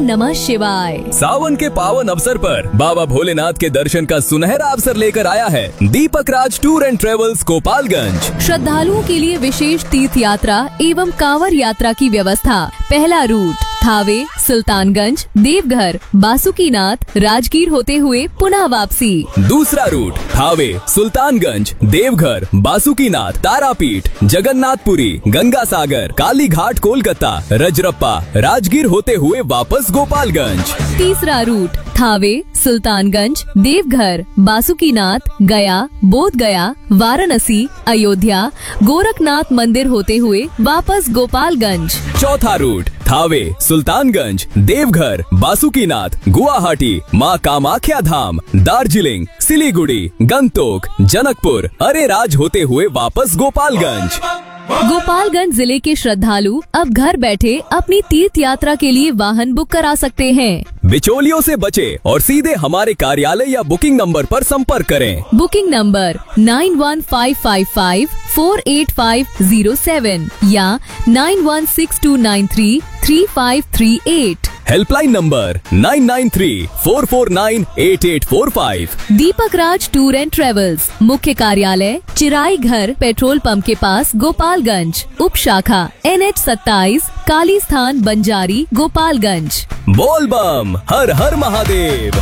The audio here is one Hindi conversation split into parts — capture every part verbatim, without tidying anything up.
नमः शिवाय। सावन के पावन अवसर पर बाबा भोलेनाथ के दर्शन का सुनहरा अवसर लेकर आया है दीपक राज टूर एंड ट्रेवल्स गोपालगंज। श्रद्धालुओं के लिए विशेष तीर्थ यात्रा एवं कांवर यात्रा की व्यवस्था। पहला रूट थावे, सुल्तानगंज, देवघर, बासुकीनाथ, राजगीर होते हुए पुनः वापसी। दूसरा रूट थावे, सुल्तानगंज, देवघर, बासुकीनाथ, तारापीठ, जगन्नाथपुरी, गंगा सागर, काली घाट, कोलकाता, रजरप्पा, राजगीर होते हुए वापस गोपालगंज। तीसरा रूट थावे, सुल्तानगंज, देवघर, बासुकीनाथ, गया, बोध गया, वाराणसी, अयोध्या, गोरखनाथ मंदिर होते हुए वापस गोपालगंज। चौथा रूट थावे, सुल्तानगंज, देवघर, बासुकीनाथ, गुवाहाटी, माँ कामाख्या धाम, दार्जिलिंग, सिलीगुड़ी, गंगटोक, जनकपुर, अरेराज होते हुए वापस गोपालगंज। गोपालगंज जिले के श्रद्धालु अब घर बैठे अपनी तीर्थ यात्रा के लिए वाहन बुक करा सकते हैं। बिचौलियों से बचे और सीधे हमारे कार्यालय या बुकिंग नंबर पर संपर्क करें। Booking number nine one five five five four eight five zero seven या nine one six to nine three three five three eight. Helpline number nine nine three four four nine eight eight four five. Deepak Raj tour and travels, मुख्य कार्यालय चिराई घर, पेट्रोल पंप के पास, गोपालगंज। उप शाखा एन एच सत्ताईस, काली स्थान, बंजारी, गोपालगंज। बोल बम, हर हर महादेव।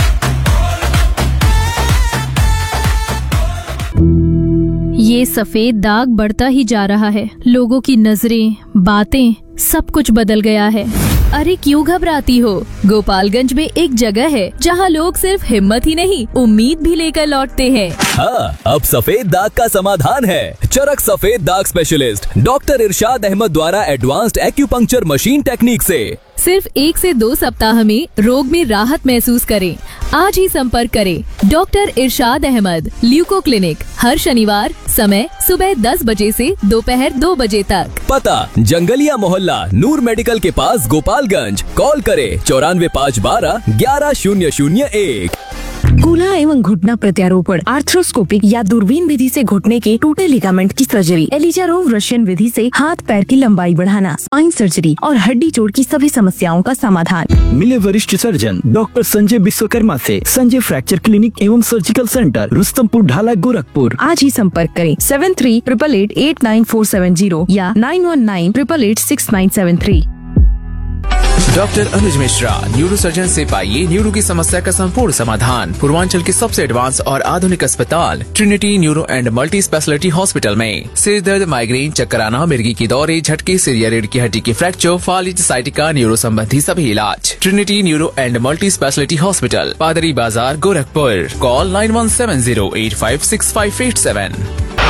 ये सफेद दाग बढ़ता ही जा रहा है। लोगों की नजरें, बातें, सब कुछ बदल गया है। अरे क्यों घबराती हो? गोपालगंज में एक जगह है जहां लोग सिर्फ हिम्मत ही नहीं, उम्मीद भी लेकर लौटते हैं। हाँ, अब सफेद दाग का समाधान है। चरक सफेद दाग स्पेशलिस्ट डॉक्टर इरशाद अहमद द्वारा एडवांस्ड एक्यूपंक्चर मशीन टेक्निक से सिर्फ एक से दो सप्ताह में रोग में राहत महसूस करें। आज ही संपर्क करें डॉक्टर इरशाद अहमद, ल्यूको क्लिनिक, हर शनिवार, समय सुबह दस बजे से दोपहर दो बजे तक। पता जंगलिया मोहल्ला, नूर मेडिकल के पास, गोपालगंज। कॉल करें चौरानवे पाँच बारह ग्यारह शून्य शून्य एक। कूल्हा एवं घुटना प्रत्यारोपण, आर्थ्रोस्कोपिक या दूरबीन विधि से घुटने के टूटे लिगामेंट की सर्जरी, एलिजारोव रशियन विधि से हाथ पैर की लंबाई बढ़ाना, स्पाइन सर्जरी और हड्डी जोड़ की सभी समस्याओं का समाधान। मिले वरिष्ठ सर्जन डॉक्टर संजय विश्वकर्मा से संजय फ्रैक्चर क्लिनिक एवं सर्जिकल सेंटर, रुस्तमपुर ढाला, गोरखपुर। आज ही संपर्क करें seven three triple eight eight nine four seven zero या nine one nine triple eight six nine seven three. Doctor अनुज मिश्रा, न्यूरो सर्जन से पाइए न्यूरो की समस्या का संपूर्ण समाधान। पूर्वांचल के सबसे एडवांस और आधुनिक अस्पताल Trinity neuro and multi speciality hospital में सिर दर्द, माइग्रेन, चक्कर आना, मिर्गी की दौरे, झटके, सिर या रीढ़ की हड्डी की फ्रैक्चर, फालिज, साइटिका, न्यूरो संबंधी सभी इलाज। Trinity neuro and multi speciality hospital, पादरी बाजार, Gorakhpur. Call nine one seven zero eight five six five eight seven.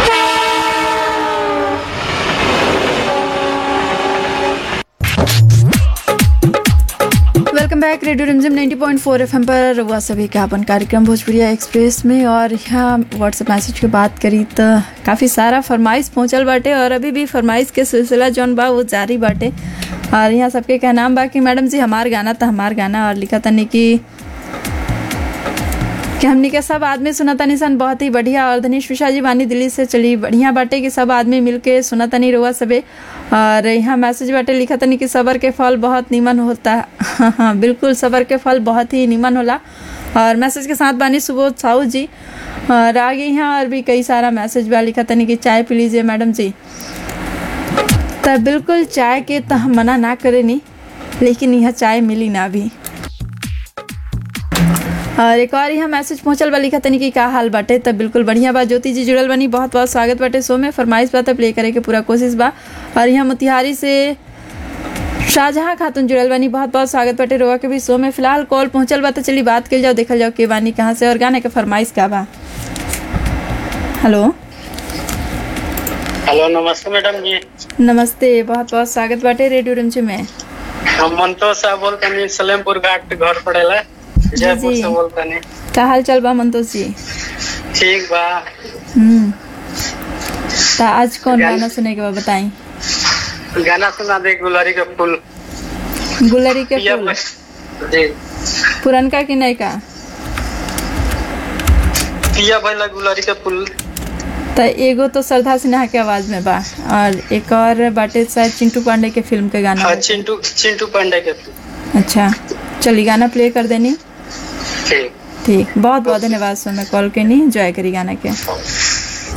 Welcome back radio रिमझिम नाइंटी पॉइंट फोर एफएम पर हुआ सभी का अपन कार्यक्रम भोजपुरिया एक्सप्रेस में। और यहाँ व्हाट्सएप मैसेज की बात करी तो काफ़ी सारा फरमाइश पहुँचल बाटे और अभी भी फरमाइश के सिलसिला जौन बा वो जारी बाटे। और यहाँ सबके क्या नाम बा कि मैडम जी हमार गाना तो हमार गाना, और लिखा तनी कि कि हमनी के सब आदमी सुना तनी सन बहुत ही बढ़िया। और धनीश विशा जी बानी दिल्ली से चली बढ़िया बाटे कि सब आदमी मिलके सुना तनी रोआ सबे। और यहाँ मैसेज बाटे लिखा तनी कि सबर के फल बहुत नीमन होता है। हाँ हाँ बिल्कुल, सबर के फल बहुत ही नीमन होला। और मैसेज के साथ बानी सुबोध साहू जी और आगे यहाँ और भी कई सारा मैसेज बा। लिखा तनी कि चाय पी लीजिए मैडम जी। तो बिल्कुल चाय के तो हम मना ना करे नहीं, लेकिन यहाँ चाय मिली ना भी। और एक और यहाँ मैसेज पहुँचल बा। लिखा तनी कि का हाल बाटे? तब बिल्कुल बढ़िया बा। ज्योति जी जुड़ल बनी, बहुत बहुत स्वागत बाटे शो में। फरमाइश बा तब प्ले करे के पूरा कोशिश बा। और यहाँ मोतिहारी से शाहजहां खातून जुड़ल बनी, बहुत बहुत स्वागत बाटे रोआ के भी शो में। फिलहाल कॉल पहुँचल बा तो चलिए बात कर जाओ, देखल जाओ के बानी कहाँ से और गाने के फरमाइश का बा। हेलो हेलो, नमस्ते मैडम जी। नमस्ते, बहुत बहुत स्वागत बाटे रेडियो रिमझिम में। हम मंतोष साहब बोलते हैं, सलेमपुर घाट घर पड़ेला, जयपुर से बोलते हैं। क्या हाल चाल बा मंतोष जी? ठीक बा। हम्म, तो आज कौन गाना सुने के बाद बताई? गाना सुना दे गुलरी के फूल। गुलरी के फूल जी, पुरनका की नई का? पिया भैला गुलरी के फूल। तो एगो तो श्रद्धा सिन्हा के आवाज में बा और एक और बाटे शायद चिंटू पांडे के फिल्म के गाना। हाँ, चिंटू चिंटू पांडे के। अच्छा चलिए गाना प्ले कर देनी। ठीक ठीक बहुत बहुत धन्यवाद सर, मैं कॉल करनी जॉय करी गाना के।